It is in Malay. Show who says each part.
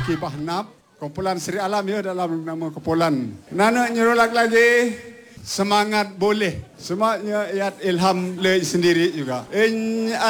Speaker 1: Zaki Bahnab. Kumpulan Seri Alam ya dalam nama kumpulan. Nana nyerolak lagi semangat boleh. Semangatnya Ilham le sendiri juga.